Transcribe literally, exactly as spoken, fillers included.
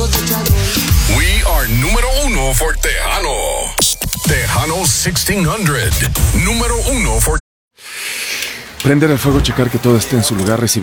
We are número uno for Tejano. Tejano sixteen hundred. Número uno for... Prender el fuego, checar que todo esté en su lugar, recibir